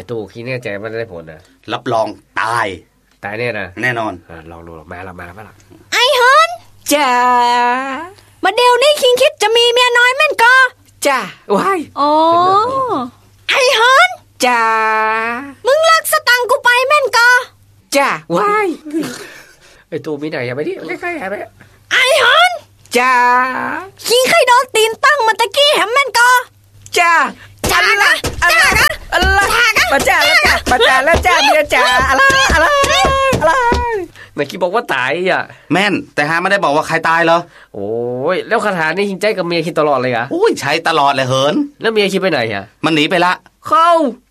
ตู้คิดแน่ใจมันได้ผลนะรับรองตายเนี่ยนะแน่นอนลองดูมาแล้วไอ้เฮิร์นจ้ามาเดี๋ยวนี้คิงคิดจะมีเมียน้อยแม่นก็จ้าว้ายอ๋อไอ้เฮิร์นจ้ามึงเลิกสตังกูไปแม่นก็จ้าว้ายไอ้ตู้มีไหนอย่าไปดิใกล้ๆอย่าไปไอ้เฮิร์นจ้าคิงเคยโดนตีนตั้งมาตะกี้แฮมแม่นก็จ้าจ้ากะมาจ้าแล้วจ้าเมียจ้าอะไรเมื่อกี้บอกว่าตายอ่ะแม่นแต่หาไม่ได้บอกว่าใครตายเหรอโอ้ยแล้วคาถานี่คิงใจกับเมียคิดตลอดเลยอ่ะโอ้ยใช้ตลอดเลยเหินแล้วเมียคิดไปไหนอ่ะมันหนีไปละเข้า